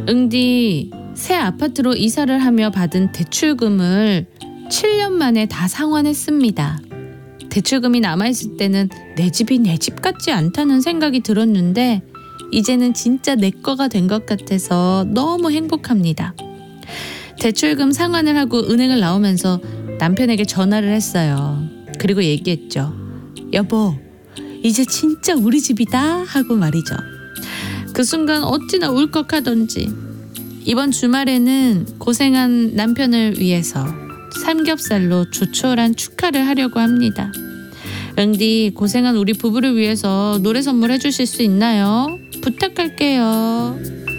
응디 새 아파트로 이사를 하며 받은 대출금을 7년 만에 다 상환했습니다. 대출금이 남아있을 때는 내 집이 내 집 같지 않다는 생각이 들었는데 이제는 진짜 내 거가 된 것 같아서 너무 행복합니다. 대출금 상환을 하고 은행을 나오면서 남편에게 전화를 했어요. 그리고 얘기했죠. 여보, 이제 진짜 우리 집이다 하고 말이죠. 그 순간 어찌나 울컥하던지 이번 주말에는 고생한 남편을 위해서 삼겹살로 조촐한 축하를 하려고 합니다. 응디 고생한 우리 부부를 위해서 노래 선물해 주실 수 있나요? 부탁할게요.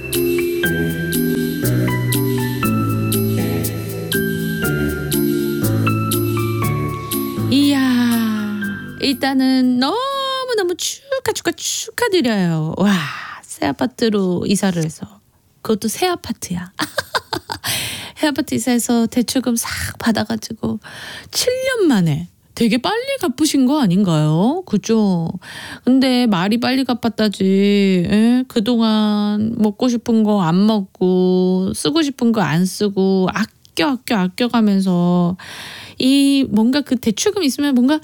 이야, 일단은 너무너무 축하드려요. 와, 새 아파트로 이사를 해서 그것도 새 아파트야. 새 아파트 이사해서 대출금 싹 받아가지고 7년 만에 되게 빨리 갚으신 거 아닌가요? 그죠? 근데 말이 빨리 갚았다지. 에? 그동안 먹고 싶은 거 안 먹고 쓰고 싶은 거 안 쓰고 아껴가면서 이 뭔가 그 대출금 있으면 뭔가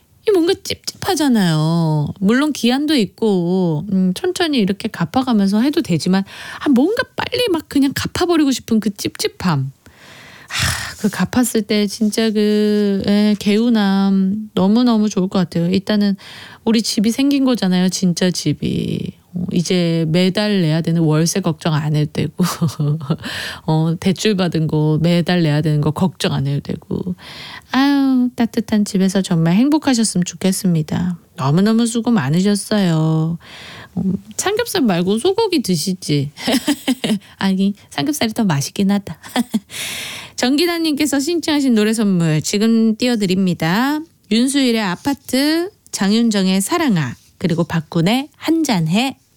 찝찝하잖아요. 물론 기한도 있고 천천히 이렇게 갚아가면서 해도 되지만 뭔가 빨리 막 그냥 갚아버리고 싶은 그 찝찝함. 그 갚았을 때 진짜 개운함 너무너무 좋을 것 같아요. 일단은 우리 집이 생긴 거잖아요. 진짜 집이. 이제 매달 내야 되는 월세 걱정 안 해도 되고 대출 받은 거 매달 내야 되는 거 걱정 안 해도 되고 아유 따뜻한 집에서 정말 행복하셨으면 좋겠습니다. 너무너무 수고 많으셨어요. 삼겹살 말고 소고기 드시지. 아니 삼겹살이 더 맛있긴 하다. 정기다님께서 신청하신 노래 선물 지금 띄워드립니다. 윤수일의 아파트, 장윤정의 사랑아, 그리고 박군의 한잔해.